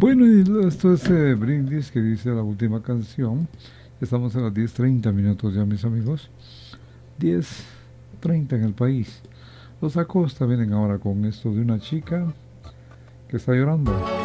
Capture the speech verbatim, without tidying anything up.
Bueno, y esto es eh, Brindis, que dice la última canción. Estamos a las diez treinta minutos ya, mis amigos. diez treinta en el país. Los Acosta vienen ahora con esto de una chica que está llorando.